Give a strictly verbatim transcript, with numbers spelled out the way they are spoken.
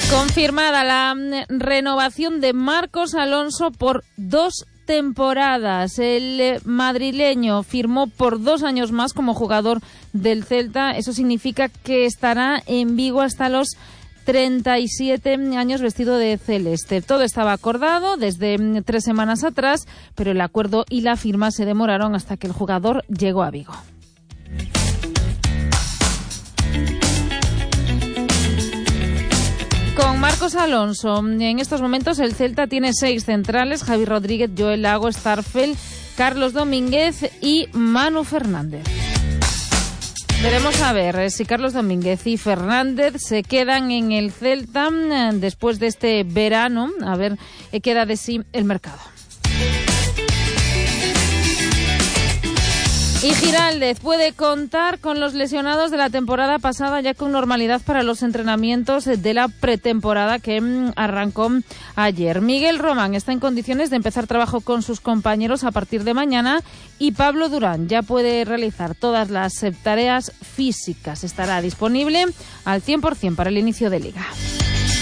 Confirmada la renovación de Marcos Alonso por dos temporadas. El madrileño firmó por dos años más como jugador del Celta. Eso significa que estará en Vigo hasta los treinta y siete años vestido de celeste. Todo estaba acordado desde tres semanas atrás, pero el acuerdo y la firma se demoraron hasta que el jugador llegó a Vigo. Con Marcos Alonso, en estos momentos el Celta tiene seis centrales: Javi Rodríguez, Joel Lago, Starfel, Carlos Domínguez y Manu Fernández. Veremos a ver si Carlos Domínguez y Fernández se quedan en el Celta después de este verano, a ver qué da de sí el mercado. Y Giraldez puede contar con los lesionados de la temporada pasada ya con normalidad para los entrenamientos de la pretemporada que arrancó ayer. Miguel Román está en condiciones de empezar trabajo con sus compañeros a partir de mañana y Pablo Durán ya puede realizar todas las tareas físicas. Estará disponible al cien por ciento para el inicio de liga.